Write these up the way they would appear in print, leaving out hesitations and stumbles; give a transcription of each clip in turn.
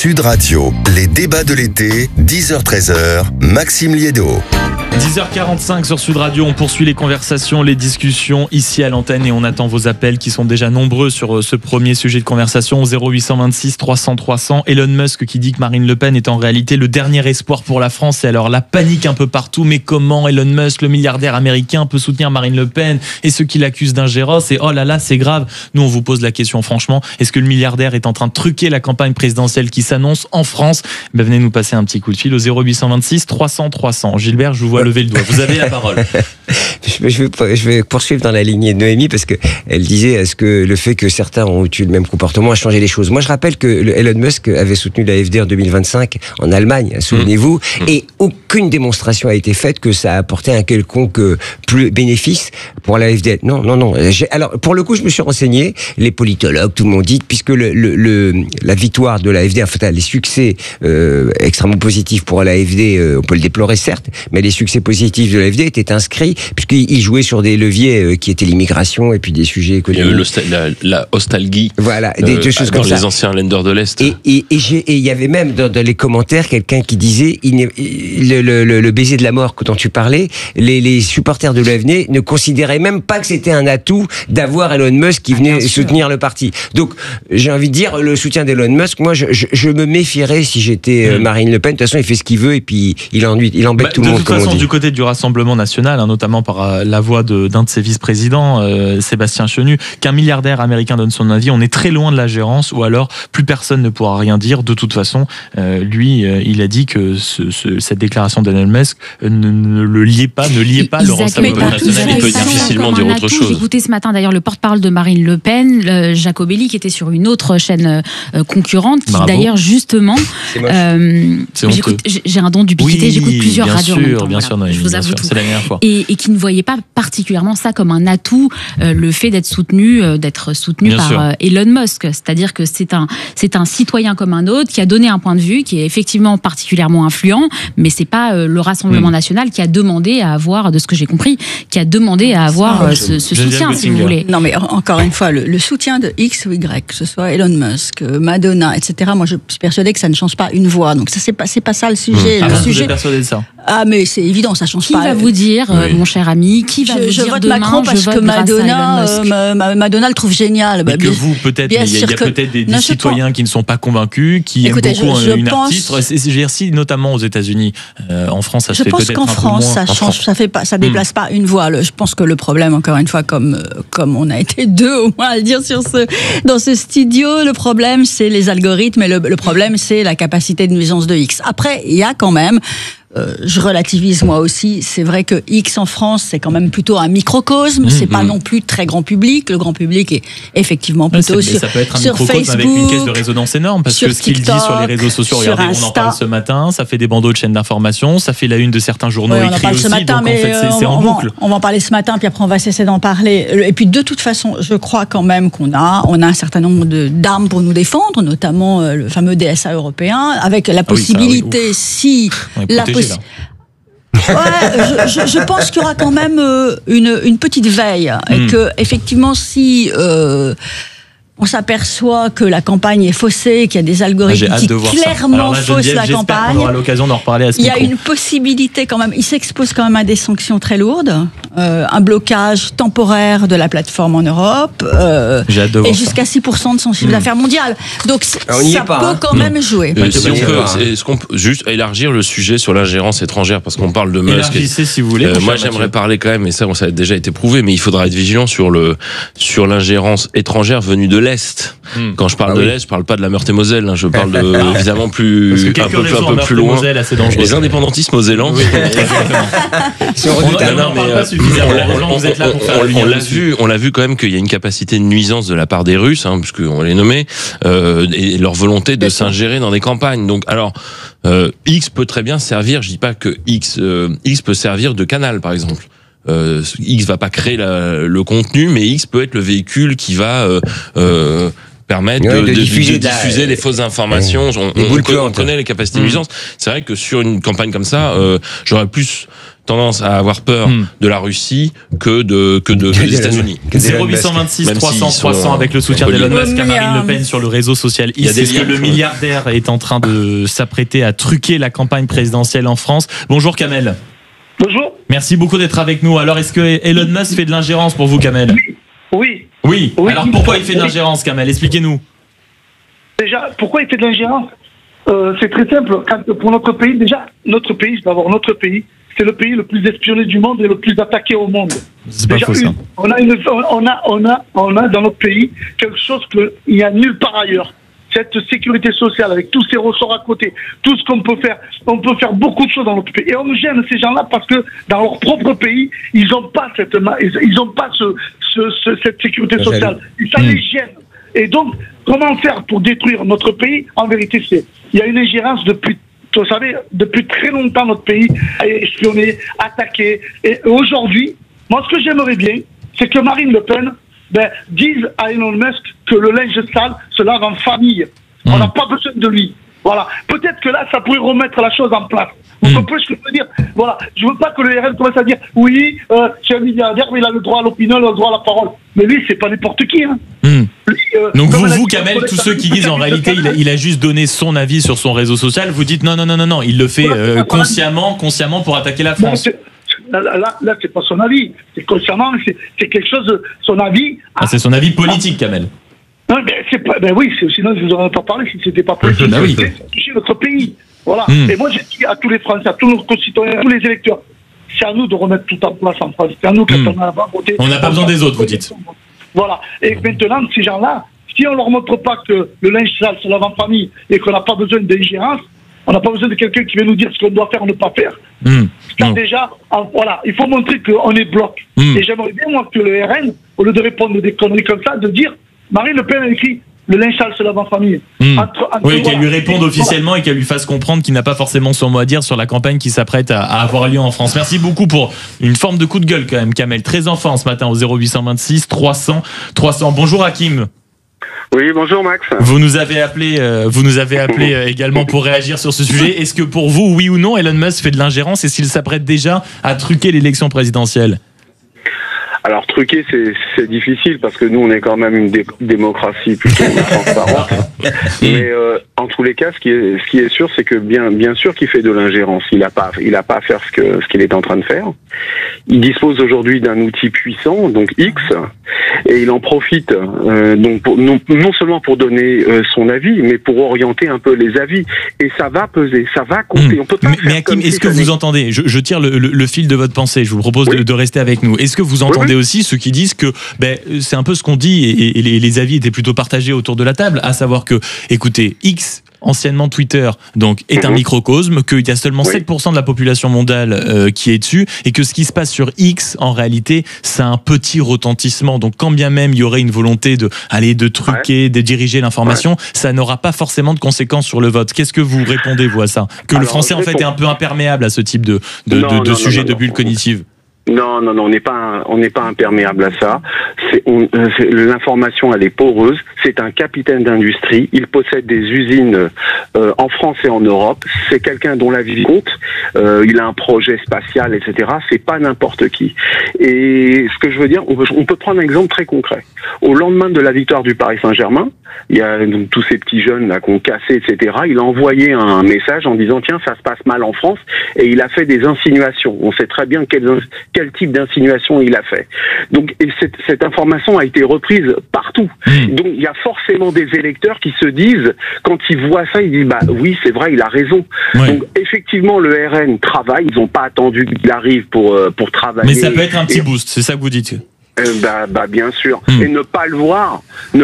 Sud Radio, les débats de l'été, 10h-13h, Maxime Liédo. 10h45 sur Sud Radio, on poursuit les conversations, les discussions ici à l'antenne et on attend vos appels qui sont déjà nombreux sur ce premier sujet de conversation au 0826 300 300. Elon Musk qui dit que Marine Le Pen est en réalité le dernier espoir pour la France et alors la panique un peu partout. Mais comment Elon Musk, le milliardaire américain, peut soutenir Marine Le Pen et ceux qui l'accusent d'ingérence et oh là là c'est grave. Nous on vous pose la question franchement, est-ce que le milliardaire est en train de truquer la campagne présidentielle qui s'annonce en France? Venez nous passer un petit coup de fil au 0826 300 300. Gilbert, je vous vois lever le doigt. Vous avez la parole. Je vais poursuivre dans la lignée de Noémie parce que elle disait est-ce que le fait que certains ont eu le même comportement a changé les choses. Moi, je rappelle que Elon Musk avait soutenu l'AfD en 2025 en Allemagne, souvenez-vous, et aucune démonstration a été faite que ça a apporté un quelconque plus bénéfice pour l'AfD. Non. Alors, pour le coup, je me suis renseigné. Les politologues, tout le monde dit, puisque la victoire de l'AfD, en fait, les succès extrêmement positifs pour l'AfD, on peut le déplorer certes, mais les succès positifs de l'AfD étaient inscrits puisqu'il jouait sur des leviers qui étaient l'immigration et puis des sujets économiques. La nostalgie. Voilà, des choses comme ça. Dans les anciens Länder de l'Est. Et il y avait même dans les commentaires quelqu'un qui disait le baiser de la mort dont tu parlais, les supporters de l'AfD ne considéraient même pas que c'était un atout d'avoir Elon Musk qui venait soutenir le parti. Donc j'ai envie de dire le soutien d'Elon Musk, moi je me méfierais si j'étais Marine Le Pen. De toute façon il fait ce qu'il veut et puis il embête tout le monde. De toute façon, du côté du Rassemblement national, notamment par la voix d'un de ses vice-présidents, Sébastien Chenu, qu'un milliardaire américain donne son avis, on est très loin de la gérance, ou alors plus personne ne pourra rien dire. De toute façon, lui, il a dit que cette déclaration d'Elon Musk ne liait pas le Rassemblement national. Il peut difficilement dire autre chose. J'ai écouté ce matin d'ailleurs le porte-parole de Marine Le Pen, Jacobelli, qui était sur une autre chaîne concurrente, qui d'ailleurs justement... j'ai un don d'ubiquité, j'écoute plusieurs radios en même temps. Bien sûr, je vous avoue tout. C'est la dernière fois. Et qui ne voyait pas particulièrement ça comme un atout, le fait d'être soutenu par Elon Musk. C'est-à-dire que c'est un citoyen comme un autre qui a donné un point de vue qui est effectivement particulièrement influent, mais c'est pas le Rassemblement national qui a demandé à avoir, de ce que j'ai compris, qui a demandé à avoir ce soutien, si vous voulez. Non, mais encore une fois, le soutien de X ou Y, que ce soit Elon Musk, Madonna, etc. Moi, je suis persuadée que ça ne change pas une voix. Donc ça, c'est pas ça le sujet. Vous êtes persuadé de ça? Ah, mais c'est évident, ça change pas. Qui va vous dire, mon cher ami, qui va vous dire je vote demain, Macron parce que Madonna le trouve génial. Mais que vous, peut-être, il y a peut-être des citoyens qui ne sont pas convaincus, qui aiment beaucoup une artiste. Si, notamment aux États-Unis, en France, ça se fait peut-être un peu moins. Je pense qu'en France, ça change, ça déplace pas une voix. Je pense que le problème, encore une fois, comme on a été deux au moins à le dire dans ce studio, le problème c'est les algorithmes et le problème c'est la capacité de nuisance de X. Après, il y a quand même je relativise moi aussi. C'est vrai que X en France, c'est quand même plutôt un microcosme. C'est pas non plus très grand public. Le grand public est effectivement plutôt sur Facebook. Ça peut être un microcosme avec une caisse de résonance énorme parce que ce qu'il dit sur les réseaux sociaux, regardez, on en parle ce matin, ça fait des bandeaux de chaînes d'information, ça fait la une de certains journaux écrits aussi. Matin, donc en fait, c'est en boucle. On va en parler ce matin, puis après on va cesser d'en parler. Et puis de toute façon, je crois quand même qu'on a un certain nombre d'armes pour nous défendre, notamment le fameux DSA européen, avec la possibilité, je pense qu'il y aura quand même une petite veille et que effectivement si on s'aperçoit que la campagne est faussée, qu'il y a des algorithmes qui clairement faussent la campagne. On aura l'occasion d'en reparler à ce micro. Il y a une possibilité quand même, il s'expose quand même à des sanctions très lourdes, un blocage temporaire de la plateforme en Europe, et jusqu'à 6% de son chiffre d'affaires mondial. Donc ça peut quand même jouer. Est-ce qu'on peut juste élargir le sujet sur l'ingérence étrangère, parce qu'on parle de Musk. Élargissez si vous voulez. Moi j'aimerais parler quand même, et ça a déjà été prouvé, mais il faudra être vigilant sur l'ingérence étrangère venue de l'Est. Quand je parle de l'Est, je parle pas de la Meurthe-et-Moselle, je parle évidemment un peu plus loin. Les indépendantistes mosellans. On l'a vu quand même qu'il y a une capacité de nuisance de la part des Russes, puisqu'on les nommait, et leur volonté de s'ingérer dans des campagnes. Donc, alors, X peut très bien servir, je dis pas que X peut servir de canal, par exemple. X va pas créer le contenu, mais X peut être le véhicule qui va permettre de diffuser les fausses informations. On connaît les capacités de nuisance. C'est vrai que sur une campagne comme ça, j'aurais plus tendance à avoir peur de la Russie que des États-Unis. 0826 300 300 avec le soutien d'Elon Musk à Marine Le Pen sur le réseau social. Est-ce que le milliardaire est en train de s'apprêter à truquer la campagne présidentielle en France? Bonjour Kamel. Bonjour. Merci beaucoup d'être avec nous. Alors, est-ce que Elon Musk fait de l'ingérence pour vous, Kamel? Oui. Alors, pourquoi il fait de l'ingérence, Kamel? Expliquez-nous. Déjà, pourquoi il fait de l'ingérence? C'est très simple. Pour notre pays, d'abord, notre pays, c'est le pays le plus espionné du monde et le plus attaqué au monde. C'est pas faux, ça. On a dans notre pays quelque chose qu'il n'y a nulle part ailleurs. Cette sécurité sociale avec tous ces ressorts à côté, tout ce qu'on peut faire, on peut faire beaucoup de choses dans notre pays. Et on gêne ces gens-là parce que dans leur propre pays, ils n'ont pas cette sécurité sociale. Et ça les gêne. Et donc, comment faire pour détruire notre pays? En vérité, il y a une ingérence depuis très longtemps. Notre pays est espionné, attaqué. Et aujourd'hui, moi, ce que j'aimerais bien, c'est que Marine Le Pen dise à Elon Musk que le linge sale se lave en famille. On n'a pas besoin de lui. Voilà. Peut-être que là, ça pourrait remettre la chose en place. Vous comprenez ce que je veux dire? Voilà. Je veux pas que le RN commence à dire oui, c'est un milliardaire, mais il a le droit à l'opinion, il a le droit à la parole. Mais lui, c'est pas n'importe qui. Hein. Lui, donc vous, Kamel, tous ceux qui disent en réalité il a juste donné son avis sur son réseau social, vous dites non, il le fait consciemment pour attaquer la France. Là, c'est pas son avis. C'est consciemment, c'est quelque chose, son avis. C'est son avis politique, Kamel. Non, mais c'est pas. Oui, sinon je vous en aurais pas parlé si c'était pas politique. C'est toucher notre pays. Voilà. Et moi, j'ai dit à tous les Français, à tous nos concitoyens, à tous les électeurs, c'est à nous de remettre tout en place en France. C'est à nous quand on a voté. On n'a pas besoin des autres, vous dites. Voilà. Et maintenant, ces gens-là, si on leur montre pas que le linge sale se lave en famille et qu'on n'a pas besoin d'ingérence, on n'a pas besoin de quelqu'un qui va nous dire ce qu'on doit faire ou ne pas faire. Déjà, voilà, il faut montrer qu'on est bloc. Et j'aimerais bien, moi, que le RN, au lieu de répondre des conneries comme ça, de dire Marine Le Pen a écrit le linge sale se lave en famille. Oui, qu'elle lui réponde officiellement et qu'elle lui fasse comprendre qu'il n'a pas forcément son mot à dire sur la campagne qui s'apprête à avoir lieu en France. Merci beaucoup pour une forme de coup de gueule quand même, Kamel. Très enfant ce matin au 0826 300 300. Bonjour Hakim. Oui, bonjour Max. Vous nous avez appelé également pour réagir sur ce sujet. Est-ce que pour vous, oui ou non, Elon Musk fait de l'ingérence et s'il s'apprête déjà à truquer l'élection présidentielle? Alors truquer, c'est difficile parce que nous on est quand même une démocratie plutôt transparente. Mais en tous les cas, ce qui est sûr, c'est que bien sûr qu'il fait de l'ingérence. Il a pas à faire ce qu'il est en train de faire. Il dispose aujourd'hui d'un outil puissant, donc X, et il en profite donc non seulement pour donner son avis, mais pour orienter un peu les avis. Et ça va peser, ça va compter. On peut pas mais Hakim, est-ce que vous entendez? Je tire le fil de votre pensée. Je vous propose de rester avec nous. Est-ce que vous entendez aussi ceux qui disent que c'est un peu ce qu'on dit et les avis étaient plutôt partagés autour de la table, à savoir que, écoutez, X, anciennement Twitter, donc est un microcosme, qu'il y a seulement 7% de la population mondiale qui est dessus, et que ce qui se passe sur X, en réalité, c'est un petit retentissement. Donc quand bien même il y aurait une volonté de truquer, de diriger l'information, ça n'aura pas forcément de conséquences sur le vote. Qu'est-ce que vous répondez, vous, à ça? Que le français, en fait, est un peu imperméable à ce type de sujet de bulle cognitive? Non, on n'est pas imperméable à ça. L'information, elle est poreuse. C'est un capitaine d'industrie. Il possède des usines en France et en Europe. C'est quelqu'un dont la vie compte. Il a un projet spatial, etc. C'est pas n'importe qui. Et ce que je veux dire, on peut prendre un exemple très concret. Au lendemain de la victoire du Paris Saint-Germain, il y a donc tous ces petits jeunes là qui ont cassé, etc. Il a envoyé un message en disant tiens, ça se passe mal en France, et il a fait des insinuations. On sait très bien quel type d'insinuation il a fait. Donc cette information a été reprise partout. Donc il y a forcément des électeurs qui se disent, quand ils voient ça, ils disent oui, c'est vrai, il a raison. Donc effectivement le RN travaille, ils n'ont pas attendu qu'il arrive pour travailler. Mais ça peut être un petit boost, c'est ça que vous dites? Bien sûr. Et ne pas le voir,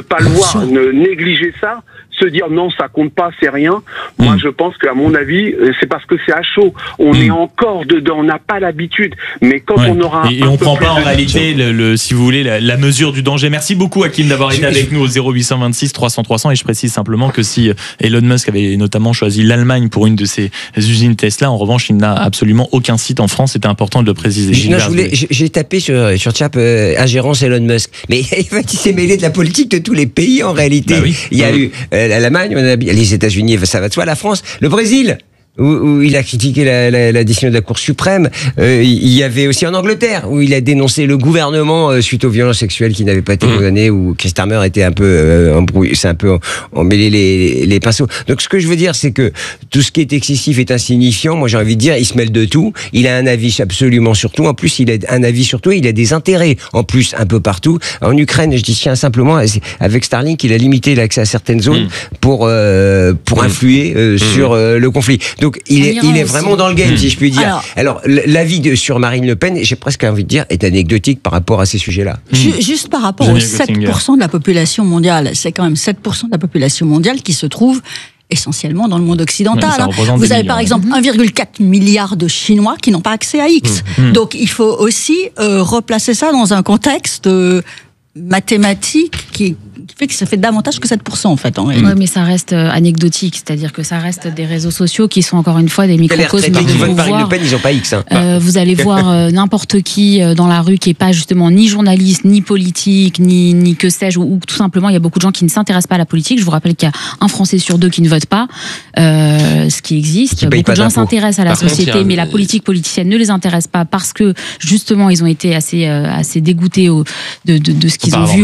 ne négliger ça, se dire non, ça compte pas, c'est rien. Moi, je pense qu'à mon avis, c'est parce que c'est à chaud. On est encore dedans, on n'a pas l'habitude. Mais quand on aura et on prend pas en réalité si vous voulez, la mesure du danger. Merci beaucoup, Hakim, d'avoir été avec nous au 0826 300 300. Et je précise simplement que si Elon Musk avait notamment choisi l'Allemagne pour une de ses usines Tesla, en revanche, il n'a absolument aucun site en France. C'était important de le préciser. J'ai tapé sur Tchap ingérence Elon Musk. Mais en fait, il s'est mêlé de la politique de tous les pays en réalité. Il y a eu l'Allemagne, les États-Unis, ça va de soi, la France, le Brésil. où il a critiqué la décision de la Cour suprême. Il y avait aussi en Angleterre, où il a dénoncé le gouvernement suite aux violences sexuelles qui n'avaient pas été condamnées, où Keir Starmer était un peu embrouillé, c'est un peu emmêlé les pinceaux. Donc ce que je veux dire, c'est que tout ce qui est excessif est insignifiant. Moi, j'ai envie de dire, il se mêle de tout. Il a un avis absolument sur tout. En plus, il a un avis sur tout. Il a des intérêts en plus un peu partout. En Ukraine, je dis tiens simplement, avec Starlink, il a limité l'accès à certaines zones pour influer sur le conflit. Donc il est vraiment dans le game, si je puis dire. Alors l'avis sur Marine Le Pen, j'ai presque envie de dire, est anecdotique par rapport à ces sujets-là. Juste par rapport aux 7% de la population mondiale, c'est quand même 7% de la population mondiale qui se trouve essentiellement dans le monde occidental. Vous avez par exemple 1,4 milliard de Chinois qui n'ont pas accès à X. Donc il faut aussi replacer ça dans un contexte mathématique qui fait que ça fait davantage que 7% en fait. Oui, mais ça reste anecdotique, c'est-à-dire que ça reste des réseaux sociaux qui sont encore une fois des microcosmes du pouvoir. Ils n'ont pas X. Vous allez voir n'importe qui dans la rue qui est pas justement ni journaliste, ni politique, ni que sais-je, ou tout simplement il y a beaucoup de gens qui ne s'intéressent pas à la politique. Je vous rappelle qu'il y a un Français sur 2 qui ne vote pas, ce qui existe. Beaucoup de gens s'intéressent à la société, mais la politique politicienne ne les intéresse pas parce que justement ils ont été assez dégoûtés de ce qu'ils ont vu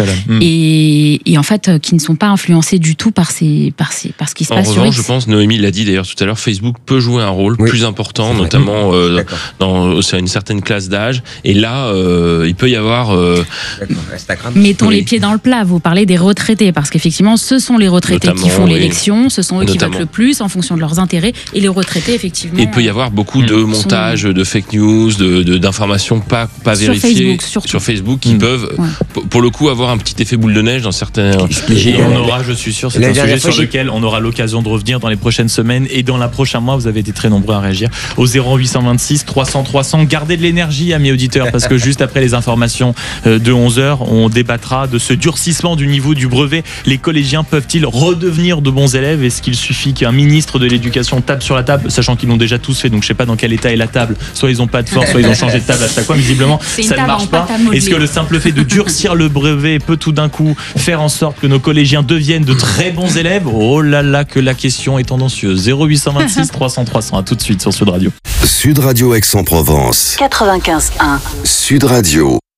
et en fait qui ne sont pas influencés du tout par ce qui se passe sur X. Je pense, Noémie l'a dit d'ailleurs tout à l'heure, Facebook peut jouer un rôle plus important, notamment dans une certaine classe d'âge. Et là, il peut y avoir... Mettons les pieds dans le plat. Vous parlez des retraités, parce qu'effectivement, ce sont les retraités qui font l'élection, ce sont eux qui votent le plus en fonction de leurs intérêts, et les retraités, effectivement... Et il peut y avoir beaucoup de montages, de fake news, d'informations pas vérifiées sur Facebook qui peuvent, pour le coup, avoir un petit effet boule de neige dans certains... Et on aura, je suis sûr, c'est un sujet sur lequel on aura l'occasion de revenir dans les prochaines semaines et dans les prochains mois. Vous avez été très nombreux à réagir au 0826 300 300. Gardez de l'énergie, amis auditeurs, parce que juste après les informations de 11h, on débattra de ce durcissement du niveau du brevet. Les collégiens peuvent-ils redevenir de bons élèves? Est-ce qu'il suffit qu'un ministre de l'éducation tape sur la table, sachant qu'ils l'ont déjà tous fait, donc je sais pas dans quel état est la table. Soit ils ont pas de force, soit ils ont changé de table à chaque fois. Visiblement, ça ne marche pas. Est-ce que le simple fait de durcir le brevet peut tout d'un coup faire en sorte que nos collégiens deviennent de très bons élèves? Oh là là, que la question est tendancieuse. 0826 300 300. À tout de suite sur Sud Radio. Sud Radio Aix-en-Provence. 95.1. Sud Radio.